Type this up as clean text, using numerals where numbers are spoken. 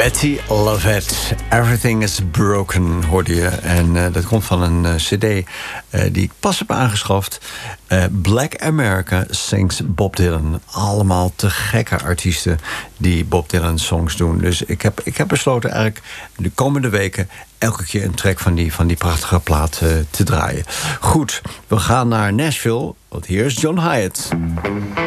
Betty Lovett, Everything is Broken, hoorde je. En dat komt van een cd die ik pas heb aangeschaft. Black America Sings Bob Dylan. Allemaal te gekke artiesten die Bob Dylan songs doen. Dus ik heb besloten eigenlijk de komende weken elke keer een track van die prachtige plaat te draaien. Goed, we gaan naar Nashville, want hier is John Hyatt.